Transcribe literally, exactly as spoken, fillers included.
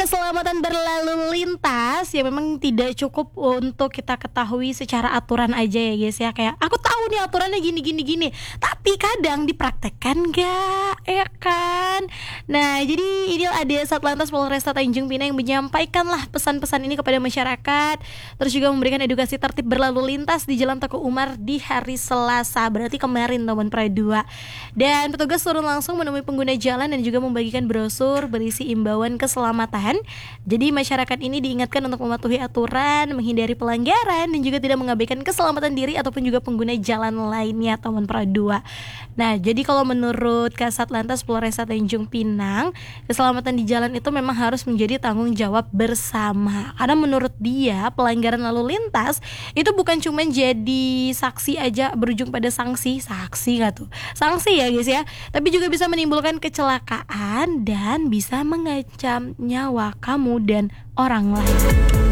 keselamatan berlalu lintas ya memang tidak cukup untuk kita ketahui secara aturan aja ya guys ya. Kayak aku tahu nih aturannya gini gini gini, tapi kadang dipraktekkan gak ya kan. Nah jadi ini ada Satlantas Polresta Tanjung Pinang yang menyampaikan lah pesan-pesan ini kepada masyarakat, terus juga memberikan edukasi tertib berlalu lintas di Jalan Teguh Umar di hari Selasa, berarti kemarin teman Pra dua. Dan petugas turun langsung menemui pengguna jalan dan juga membagikan brosur berisi imbauan keselamatan. Jadi masyarakat ini diingatkan untuk mematuhi aturan, menghindari pelanggaran, dan juga tidak mengabaikan keselamatan diri ataupun juga pengguna jalan lainnya teman Pra dua. Nah jadi kalau menurut Kasat Lantas Polresta Tanjung Pinang, keselamatan di jalan itu memang harus menjadi tanggung jawab bersama. Karena menurut dia pelanggaran lalu lintas itu bukan cuma jadi saksi aja berujung pada sanksi, saksi nggak tuh? Sanksi ya guys ya, tapi juga bisa menimbulkan kecelakaan dan bisa mengancam nyawa kamu dan orang lain.